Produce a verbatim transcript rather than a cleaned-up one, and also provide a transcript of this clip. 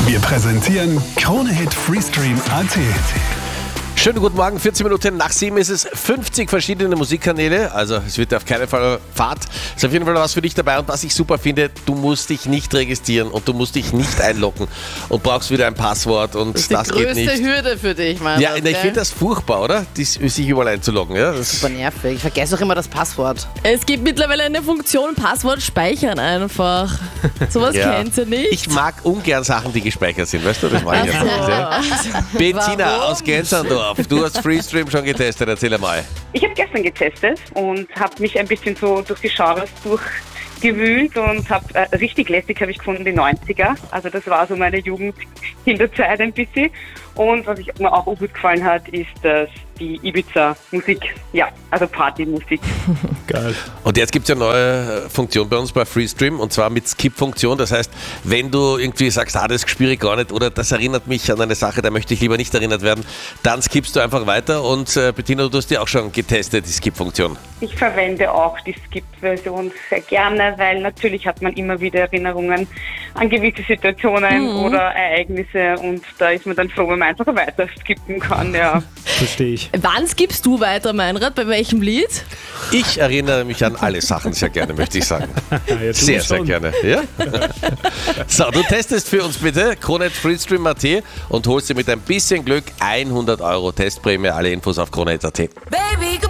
Wir präsentieren Krone-Hit Freestream punkt a t. Schönen guten Morgen, vierzehn Minuten nach sieben ist es, fünfzig verschiedene Musikkanäle, also es wird auf keinen Fall Fahrt. Ist auf jeden Fall was für dich dabei und was ich super finde, du musst dich nicht registrieren und du musst dich nicht einloggen und brauchst wieder ein Passwort und das, das, das geht nicht. Das ist die größte Hürde für dich, Mann. Ja, ich finde das furchtbar, oder? Die, sich überall einzuloggen. Ja? Das super nervig, ich vergesse auch immer das Passwort. Es gibt mittlerweile eine Funktion, Passwort speichern einfach. Sowas ja. kennt ihr nicht? Ich mag ungern Sachen, die gespeichert sind, weißt du? Das mag ich einfach. Ja. Bettina Warum? aus Gänserndorf, du hast Freestream schon getestet, erzähl einmal. Ich habe gestern getestet und habe mich ein bisschen so durch die Genres durchgewühlt und habe äh, richtig lässig habe ich gefunden die neunziger. Also das war so meine Jugend-Kinderzeit ein bisschen. Und was ich, mir auch gut gefallen hat, ist dass die Ibiza-Musik. Ja, also Partymusik. Geil. Und jetzt gibt es ja eine neue Funktion bei uns bei Freestream und zwar mit Skip-Funktion. Das heißt, wenn du irgendwie sagst, ah, das spüre ich gar nicht oder das erinnert mich an eine Sache, da möchte ich lieber nicht erinnert werden, dann skippst du einfach weiter. Und äh, Bettina, du hast die auch schon getestet, die Skip-Funktion. Ich verwende auch die Skip-Version sehr gerne, weil natürlich hat man immer wieder Erinnerungen an gewisse Situationen mhm. oder Ereignisse und da ist man dann froh, wenn man einfach weiter skippen kann. Ja. Verstehe ich. Wann skippst du weiter, Meinrad? Bei welchem Lied? Ich erinnere mich an alle Sachen sehr gerne, möchte ich sagen. Ja, sehr, sehr gerne. Ja? So, du testest für uns bitte Krone-Hit Freestream punkt a t und holst dir mit ein bisschen Glück hundert Euro Testprämie. Alle Infos auf Krone-Hit punkt a t. Baby,